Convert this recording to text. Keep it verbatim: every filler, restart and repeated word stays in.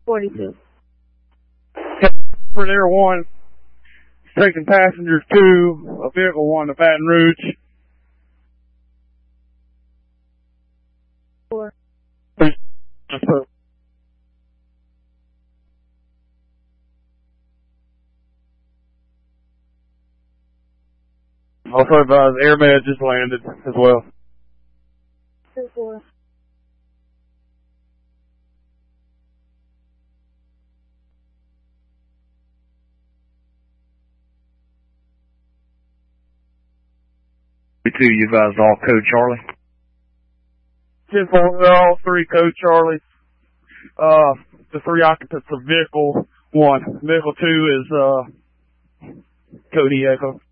forty-two. For Air One, taking passengers to a vehicle one to Baton Rouge. Four. Also advise AirMed just landed as well. Two, four. Two, you advised all code Charlie. ten four, they're all three code Charlie. Uh, the three occupants of vehicle one. Vehicle two is, uh, Cody Echo.